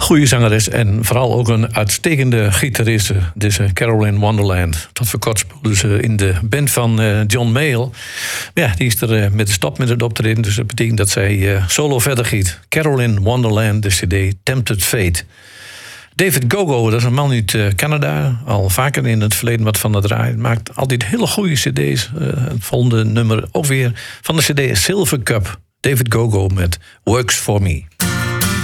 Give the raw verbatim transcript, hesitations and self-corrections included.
Goede zangeres en vooral ook een uitstekende gitariste. Deze Carolyn Wonderland. Tot voor kort speelde ze in de band van uh, John Mayall. Ja, die is er uh, met de stop met het optreden. Dus dat betekent dat zij uh, solo verder giet. Carolyn Wonderland, de cd Tempted Fate. David Gogo, dat is een man uit uh, Canada. Al vaker in het verleden wat van het draaien. Maakt altijd hele goede cd's. Uh, het volgende nummer ook weer van de cd Silver Cup. David Gogo met Works For Me.